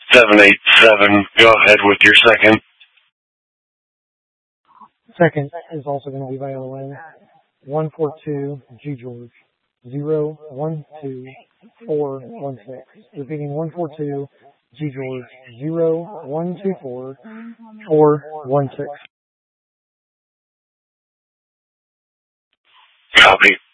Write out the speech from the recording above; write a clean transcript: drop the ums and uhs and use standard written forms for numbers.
787. Go ahead with your second. Second is also going to be violating 142 G George 012416. Repeating 142 G George 012416. Copy.